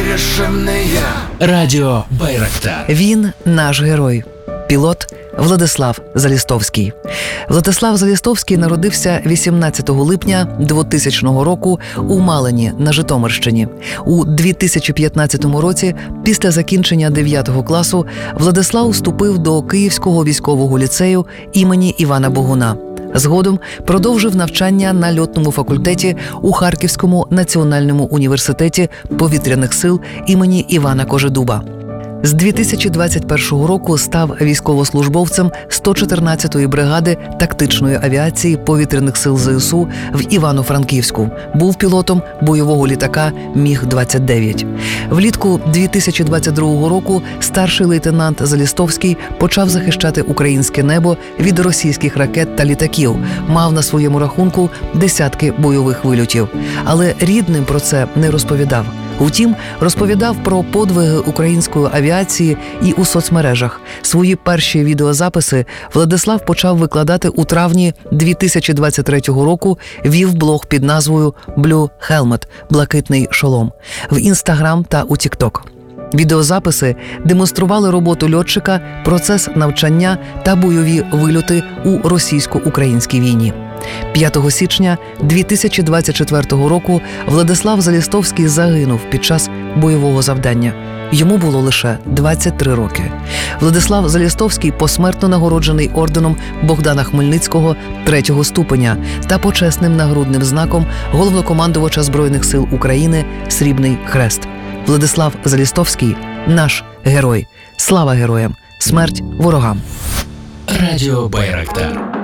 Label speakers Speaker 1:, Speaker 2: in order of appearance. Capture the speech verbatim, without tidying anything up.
Speaker 1: вирішив не я. Радіо Байрактар.
Speaker 2: Він наш герой. Пілот Владислав Залістовський. Владислав Залістовський народився вісімнадцятого липня двотисячного року у Малині на Житомирщині. У дві тисячі п'ятнадцятому році, після закінчення дев'ятого класу, Владислав вступив до Київського військового ліцею імені Івана Богуна. Згодом продовжив навчання на льотному факультеті у Харківському національному університеті повітряних сил імені Івана Кожедуба. З дві тисячі двадцять першого року став військовослужбовцем сто чотирнадцятої бригади тактичної авіації повітряних сил ЗСУ в Івано-Франківську. Був пілотом бойового літака Міг двадцять дев'ять. Влітку дві тисячі двадцять другого року старший лейтенант Залістовський почав захищати українське небо від російських ракет та літаків. Мав на своєму рахунку десятки бойових вильотів. Але рідним про це не розповідав. Втім, розповідав про подвиги української авіації і у соцмережах. Свої перші відеозаписи Владислав почав викладати у травні дві тисячі двадцять третього року, вів блог під назвою «Blue Helmet» – «Блакитний шолом» в Інстаграм та у Тікток. Відеозаписи демонстрували роботу льотчика, процес навчання та бойові вильоти у російсько-українській війні. п'ятого січня дві тисячі двадцять четвертого року Владислав Залістовський загинув під час бойового завдання. Йому було лише двадцять три роки. Владислав Залістовський посмертно нагороджений орденом Богдана Хмельницького третього ступеня та почесним нагрудним знаком головнокомандувача Збройних сил України «Срібний хрест». Владислав Залістовський – наш герой. Слава героям! Смерть ворогам!
Speaker 1: Радіо Байрактар.